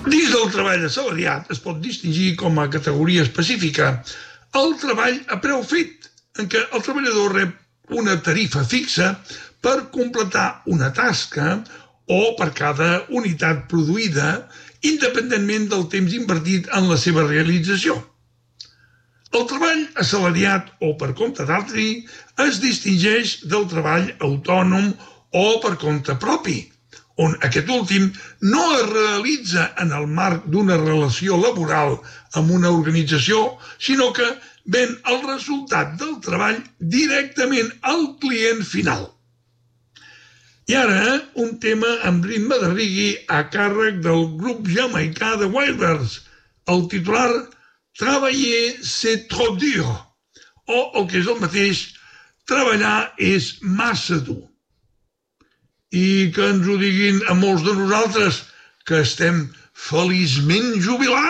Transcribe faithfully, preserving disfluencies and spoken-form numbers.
Dins del treball assalariat es pot distingir com a categoria específica el treball a preu fet, en què el treballador rep una tarifa fixa per completar una tasca o per cada unitat produïda, independentment del temps invertit en la seva realització. El treball assalariat o per compte d'altri es distingeix del treball autònom o per compte propi, on aquest últim no es realitza en el marc d'una relació laboral amb una organització, sinó que ven el resultat del treball directament al client final. I ara, un tema amb ritme de reggae a càrrec del grup jamaicà de Wilders, el titular Travailler c'est trop dur, o el que és el mateix, treballar és massa dur. I que ens ho diguin a molts de nosaltres, que estem feliçment jubilats.